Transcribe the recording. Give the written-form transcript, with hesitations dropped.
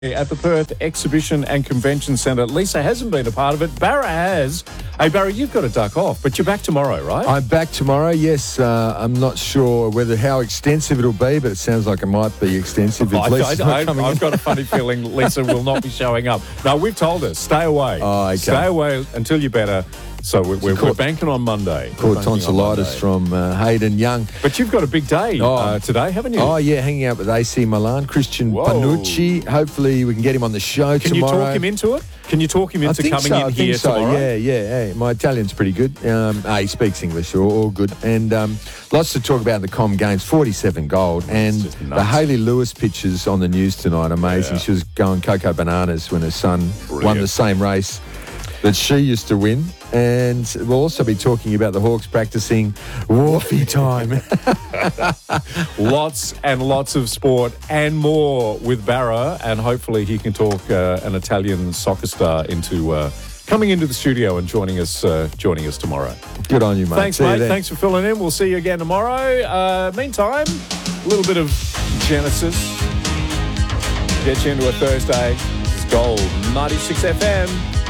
At the Perth Exhibition and Convention Centre. Lisa hasn't been a part of it. Barra has. Hey, Barra, you've got to duck off, but you're back tomorrow, right? I'm back tomorrow, yes. I'm not sure how extensive it'll be, but it sounds like it might be extensive. I've got a funny feeling Lisa will not be showing up. No, we've told her, stay away. Oh, okay. Stay away until you're better. So we're banking on Monday. Caught tonsillitis from Hayden Young. But you've got a big day today, haven't you? Oh, yeah, hanging out with AC Milan, Christian Panucci. Hopefully we can get him on the show tomorrow. Can you talk him into it? Can you talk him into coming in here tomorrow? Yeah. My Italian's pretty good. He speaks English, all good. And lots to talk about in the Com Games, 47 gold. And the Hayley Lewis pictures on the news tonight, amazing. Yeah. She was going cocoa bananas when her son won the same race that she used to win. And we'll also be talking about the Hawks practicing Wharfie time. Lots and lots of sport and more with Barra, and hopefully he can talk an Italian soccer star into coming into the studio and joining us tomorrow. Good on you, mate. Thanks, mate. Thanks for filling in. We'll see you again tomorrow. Meantime, a little bit of Genesis. Get you into a Thursday. This is Gold 96 FM.